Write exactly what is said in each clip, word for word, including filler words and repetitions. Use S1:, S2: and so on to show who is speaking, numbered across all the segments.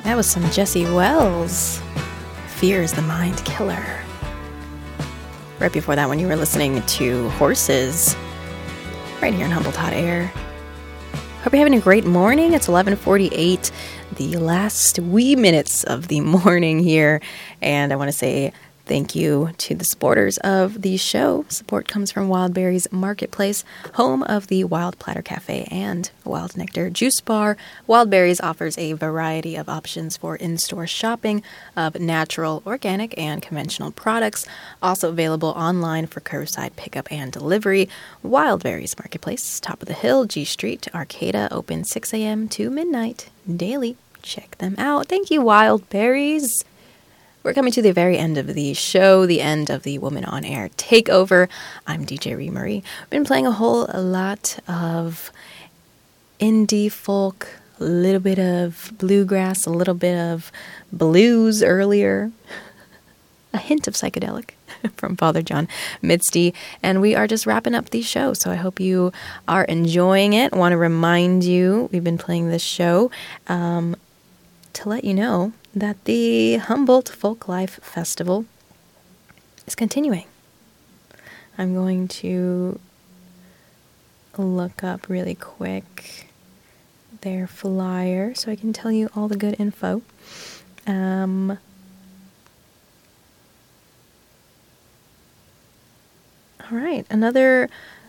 S1: That was some Jesse Wells. Fear is the Mind Killer. Right before that one, you were listening to Horses, right here in Humboldt Hot Air. Hope you're having a great morning. It's eleven forty-eight, the last wee minutes of the morning here. And I want to say thank you to the supporters of the show. Support comes from Wildberries Marketplace, home of the Wild Platter Cafe and Wild Nectar Juice Bar. Wildberries offers a variety of options for in-store shopping of natural, organic, and conventional products. Also available online for curbside pickup and delivery. Wildberries Marketplace, top of the hill, G Street, Arcata, open six a.m. to midnight daily. Check them out. Thank you, Wildberries. We're coming to the very end of the show, the end of the Woman on Air takeover. I'm D J Ree Marie. I've been playing a whole lot of indie folk, a little bit of bluegrass, a little bit of blues earlier, a hint of psychedelic from Father John Misty, and we are just wrapping up the show, so I hope you are enjoying it. I want to remind you, we've been playing this show um, to let you know that the Humboldt Folk Life Festival is continuing. I'm going to look up really quick their flyer so I can tell you all the good info. Um, all right, another...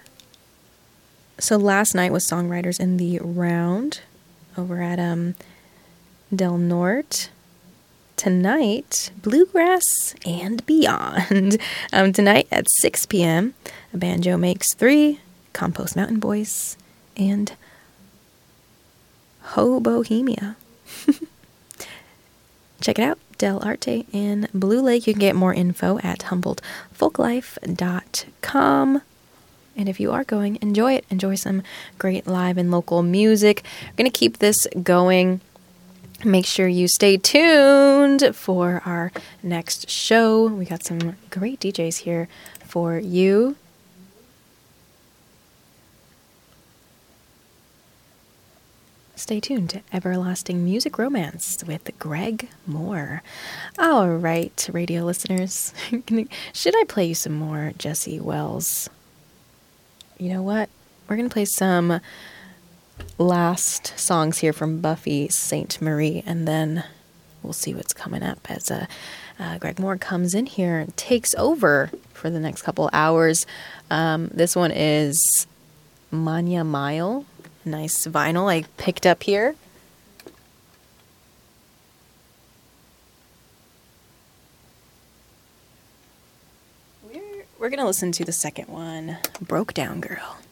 S1: So last night was Songwriters in the Round over at um, Del Norte. Tonight, Bluegrass and Beyond. Um, tonight at six p.m., a banjo makes three, Compost Mountain Boys, and Hobohemia. Check it out, Del Arte in Blue Lake. You can get more info at humboldt folk life dot com. And if you are going, enjoy it. Enjoy some great live and local music. We're going to keep this going. Make sure you stay tuned for our next show. We got some great D Js here for you. Stay tuned to Everlasting Music Romance with Greg Moore. All right, radio listeners. Should I play you some more Jesse Wells? You know what? We're going to play some last songs here from Buffy Sainte Marie, and then we'll see what's coming up as uh, uh, Greg Moore comes in here and takes over for the next couple hours. Um, this one is Manya Mile, nice vinyl I picked up here. We're, we're going to listen to the second one, Broke Down Girl.